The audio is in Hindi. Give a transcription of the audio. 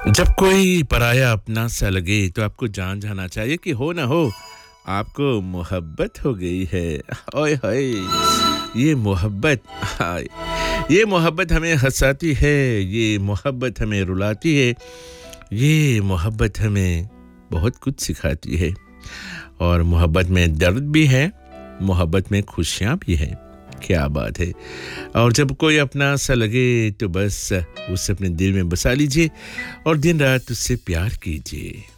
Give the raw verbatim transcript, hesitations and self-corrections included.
जब कोई पराया अपना सा लगे तो आपको जान जाना चाहिए कि हो ना हो आपको मोहब्बत हो गई है। ओए होए ये मोहब्बत हाय ये मोहब्बत हमें हंसाती है, ये मोहब्बत हमें रुलाती है, ये मोहब्बत हमें बहुत कुछ सिखाती है। और मोहब्बत में दर्द भी है, मोहब्बत में खुशियाँ भी हैं। क्या बात है। और जब कोई अपना सा लगे तो बस उसे अपने दिल में बसा लीजिए और दिन रात उससे प्यार कीजिए।